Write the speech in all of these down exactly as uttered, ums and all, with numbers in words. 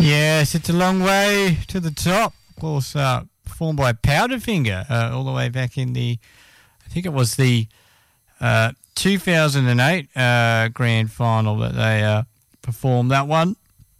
Yes, it's a long way to the top. Of course, uh, performed by Powderfinger uh, all the way back in the, I think it was the uh, two thousand eight uh, grand final that they uh, performed that one.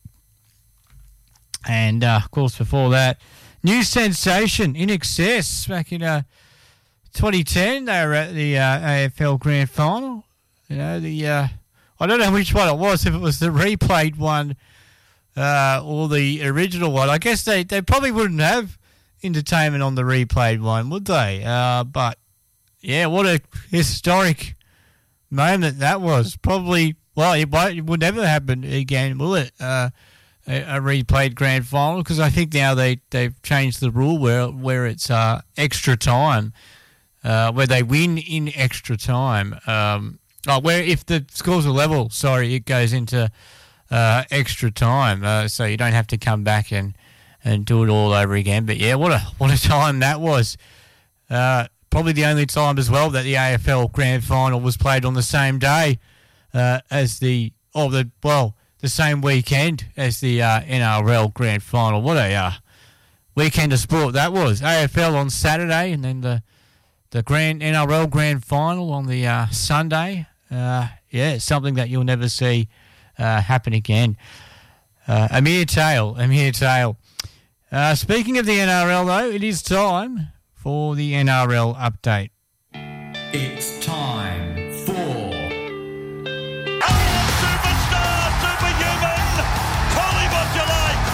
And, uh, of course, before that, New Sensation, In Excess, back in uh, twenty ten. They were at the uh, A F L grand final. You know, the uh, I don't know which one it was, if it was the replayed one uh, or the original one. I guess they, they probably wouldn't have entertainment on the replayed one, would they? Uh, but, yeah, what a historic moment that was. Probably, well, it, won't, it would never happen again, will it? Uh, a, a replayed grand final, because I think now they, they've changed the rule where, where it's uh, extra time, uh, where they win in extra time. Um Oh, where if the scores are level, sorry, it goes into uh, extra time, uh, so you don't have to come back and, and do it all over again. But yeah, what a what a time that was! Uh, probably the only time as well that the A F L Grand Final was played on the same day uh, as the or the well the same weekend as the uh, N R L Grand Final. What a uh, weekend of sport that was! A F L on Saturday, and then the the Grand N R L Grand Final on the uh, Sunday. Uh, yeah, it's something that you'll never see uh, happen again. Uh, a mere tale, a mere tale. Uh, speaking of the N R L, though, it is time for the N R L update. It's time for... Oh, superstar, superhuman! Call him what you like!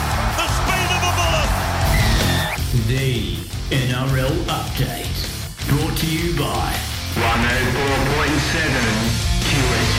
The speed of a bullet! The N R L update. Brought to you by one oh four point seven Q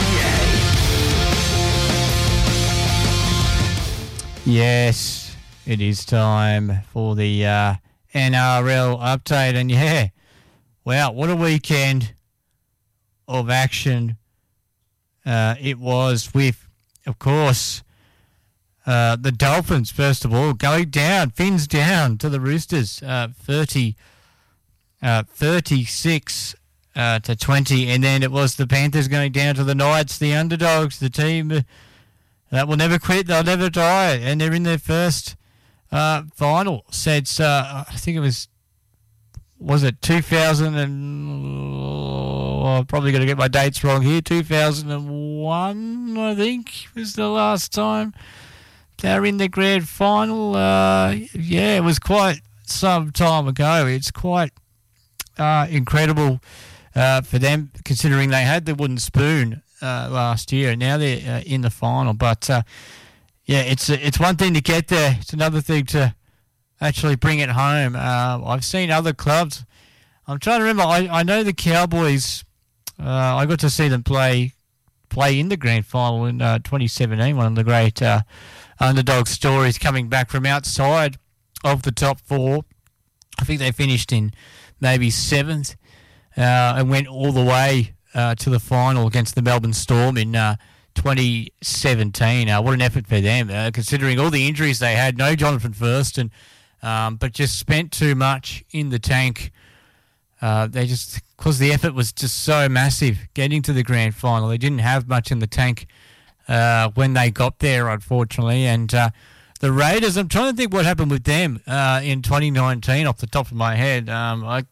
S E A. Yes, it is time for the uh, N R L update. And yeah, wow, what a weekend of action uh, it was with, of course, uh, the Dolphins, first of all, going down, fins down to the Roosters, uh, thirty, uh, thirty-six Uh, to twenty, and then it was the Panthers going down to the Knights, the underdogs, the team uh, that will never quit, they'll never die, and they're in their first uh, final since, uh, I think it was, was it two thousand and, oh, I'm probably going to get my dates wrong here, two thousand one, I think, was the last time they were in the grand final. Uh, yeah, it was quite some time ago. It's quite uh, incredible Uh, for them, considering they had the wooden spoon uh, last year, and now they're uh, in the final. But uh, yeah, it's it's one thing to get there; it's another thing to actually bring it home. Uh, I've seen other clubs. I'm trying to remember. I, I know the Cowboys. Uh, I got to see them play play in the grand final in uh, twenty seventeen. One of the great uh, underdog stories, coming back from outside of the top four. I think they finished in maybe seventh. Uh, and went all the way uh, to the final against the Melbourne Storm in uh, twenty seventeen. Uh, what an effort for them, uh, considering all the injuries they had. No Jonathan Thurston, um, but just spent too much in the tank. Uh, they just, because the effort was just so massive getting to the grand final. They didn't have much in the tank uh, when they got there, unfortunately. And uh, the Raiders, I'm trying to think what happened with them uh, in twenty nineteen off the top of my head. Um, I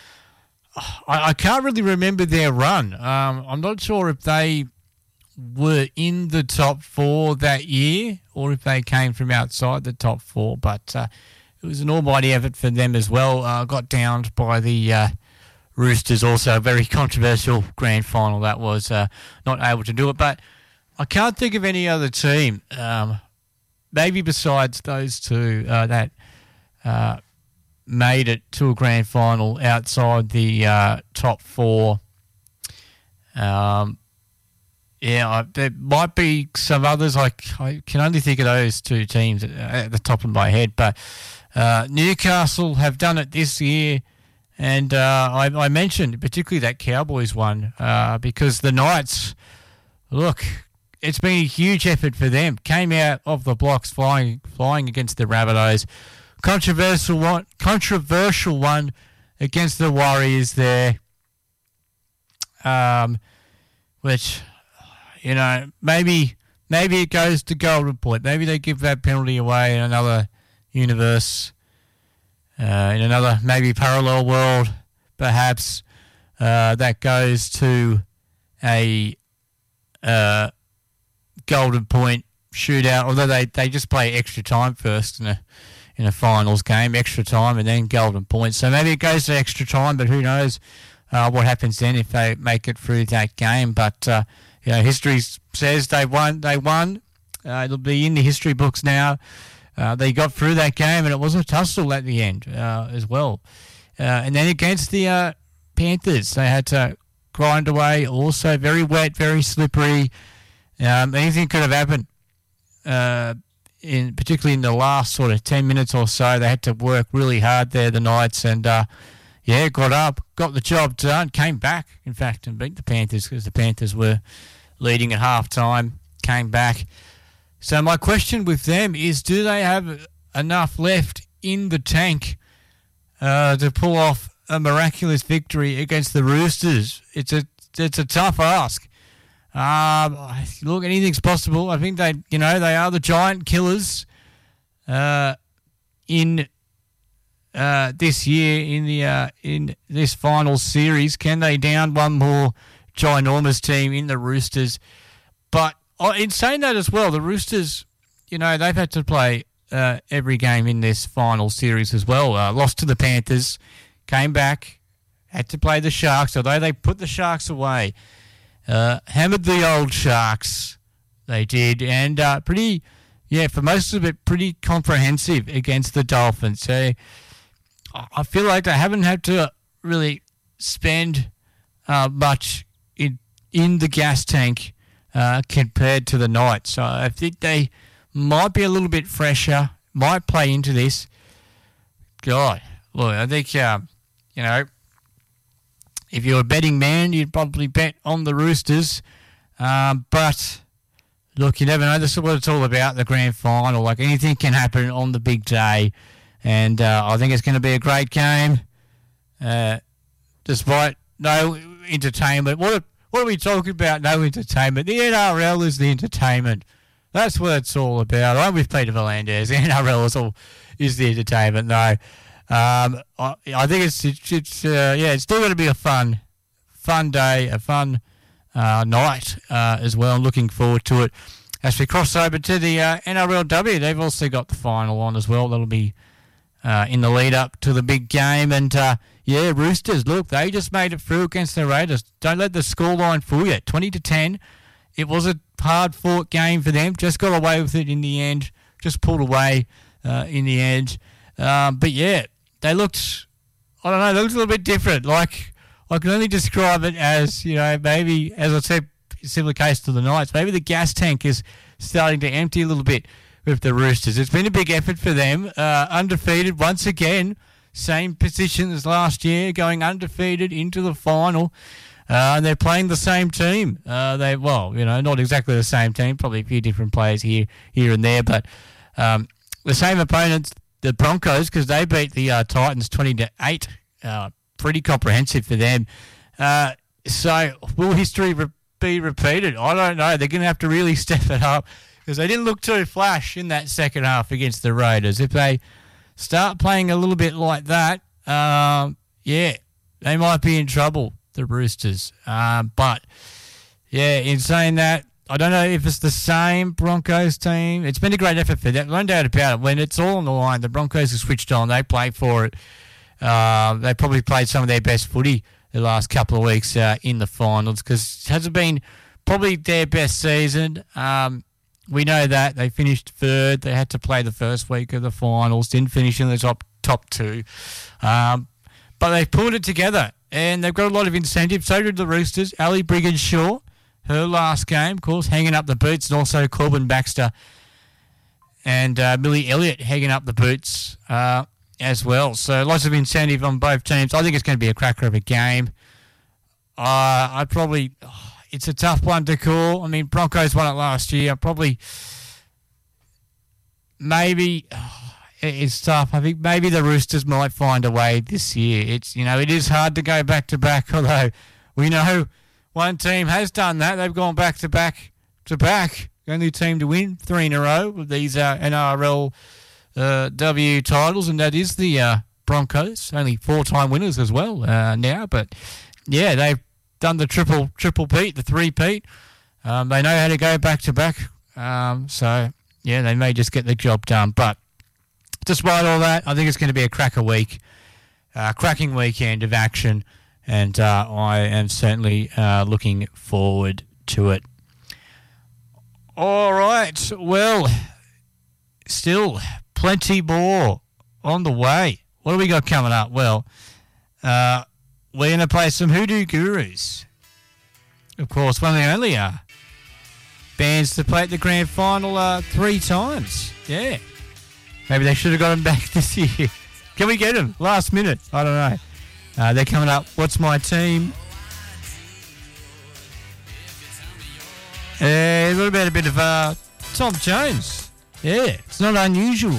I, I can't really remember their run. Um, I'm not sure if they were in the top four that year or if they came from outside the top four, but uh, it was an almighty effort for them as well. Uh, got downed by the uh, Roosters, also a very controversial grand final that was, uh, not able to do it. But I can't think of any other team, um, maybe besides those two, uh, that... Uh, made it to a grand final outside the uh, top four. Um, yeah, I, there might be some others. I, I can only think of those two teams at, at the top of my head. But uh, Newcastle have done it this year, and uh, I, I mentioned particularly that Cowboys one uh, because the Knights, look, it's been a huge effort for them. Came out of the blocks flying, flying against the Rabbitohs. Controversial one, controversial one against the Warriors there, um, which, you know, maybe maybe it goes to Golden Point. Maybe they give that penalty away in another universe, uh, in another maybe parallel world, perhaps. Uh, that goes to a uh, Golden Point shootout, although they, they just play extra time first in a in a finals game, extra time, and then Golden Point. So maybe it goes to extra time, but who knows uh, what happens then if they make it through that game. But uh, you know, history says they won. They won. Uh, it'll be in the history books now. Uh, they got through that game, and it was a tussle at the end uh, as well. Uh, and then against the uh, Panthers, they had to grind away. Also very wet, very slippery. Um, anything could have happened. Uh, in particularly in the last sort of ten minutes or so, they had to work really hard there, the Knights, and uh, yeah, got up, got the job done, came back, in fact, and beat the Panthers because the Panthers were leading at half time, came back. So my question with them is, do they have enough left in the tank uh, to pull off a miraculous victory against the Roosters? It's a it's a tough ask. Um, look, anything's possible. I think they, you know, they are the giant killers uh, in uh, this year in the uh, in this final series. Can they down one more ginormous team in the Roosters? But oh, in saying that as well, the Roosters, you know, they've had to play uh, every game in this final series as well. Uh, lost to the Panthers, came back, had to play the Sharks, although they put the Sharks away. Uh, hammered the old Sharks, they did, and uh, pretty, yeah, for most of it, pretty comprehensive against the Dolphins. So I feel like they haven't had to really spend uh, much in in the gas tank uh, compared to the Knights. So I think they might be a little bit fresher, might play into this. God, look, I think, uh, you know, if you're a betting man, you'd probably bet on the Roosters. Um, but, look, you never know. This is what it's all about, the grand final. Like, anything can happen on the big day. And uh, I think it's going to be a great game, uh, despite no entertainment. What are, what are we talking about, no entertainment? The N R L is the entertainment. That's what it's all about. I'm with Peter V'landez. The N R L is, all, is the entertainment, no. Um, I, I think it's it's, it's uh, yeah, it's still going to be a fun, fun day, a fun uh, night uh, as well. I'm looking forward to it. As we cross over to the uh, N R L W, they've also got the final on as well. That'll be uh, in the lead up to the big game. And uh, yeah, Roosters, look, they just made it through against the Raiders. Don't let the scoreline fool you. twenty to ten. It was a hard fought game for them. Just got away with it in the end. Just pulled away uh, in the end. Um, but yeah. They looked, I don't know, they looked a little bit different. Like, I can only describe it as, you know, maybe, as I said, similar case to the Knights, maybe the gas tank is starting to empty a little bit with the Roosters. It's been a big effort for them. Uh, undefeated once again, same position as last year, going undefeated into the final. Uh, and they're playing the same team. Uh, they, well, you know, not exactly the same team, probably a few different players here, here and there, but um, the same opponents. The Broncos, because they beat the uh, Titans twenty to eight, uh, pretty comprehensive for them. Uh, so will history re- be repeated? I don't know. They're going to have to really step it up because they didn't look too flash in that second half against the Raiders. If they start playing a little bit like that, um, yeah, they might be in trouble, the Roosters. Uh, but yeah, in saying that, I don't know if it's the same Broncos team. It's been a great effort for them, no doubt about it. When it's all on the line, the Broncos are switched on. They play for it. Uh, they probably played some of their best footy the last couple of weeks uh, in the finals because it hasn't been probably their best season. Um, we know that. They finished third. They had to play the first week of the finals, didn't finish in the top top two. Um, but they've pulled it together, and they've got a lot of incentive. So did the Roosters. Ali Brigginshaw, her last game, of course, hanging up the boots, and also Corbin Baxter and uh, Millie Elliott hanging up the boots uh, as well. So lots of incentive on both teams. I think it's going to be a cracker of a game. Uh, I probably, oh, it's a tough one to call. I mean, Broncos won it last year. Probably, maybe, oh, it's tough. I think maybe the Roosters might find a way this year. It's, you know, it is hard to go back to back, although we know one team has done that. They've gone back to back to back only team to win three in a row of these uh, N R L uh, W titles, and that is the uh, Broncos. Only four-time winners as well uh, now, but yeah, they've done the triple triple peat, the three-peat. Um, they know how to go back-to-back, um, so yeah, they may just get the job done. But despite all that, I think it's going to be a cracker week, uh, cracking weekend of action, and uh, I am certainly uh, looking forward to it. All right, well, still plenty more on the way. What do we got coming up? Well, uh, we're going to play some Hoodoo Gurus. Of course, one of the only uh, bands to play at the grand final uh, three times. Yeah. Maybe they should have got them back this year. Can we get them? Last minute. I don't know. Uh, they're coming up. What's My Team? Uh, what about a bit of uh, Tom Jones? Yeah, it's not unusual.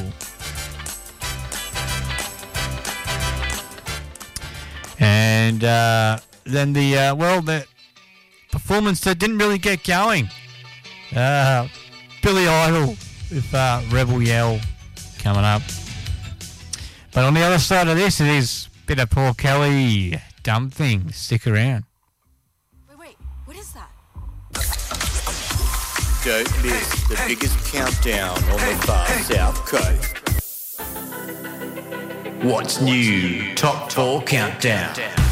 And uh, then the, uh, well, the performance that didn't really get going. Uh, Billy Idol with uh, Rebel Yell coming up. But on the other side of this, it is a bit of Paul Kelly, Dumb Thing. Stick around. Wait, wait, what is that? Don't miss the biggest countdown on the far south coast. What's new? Top four countdown.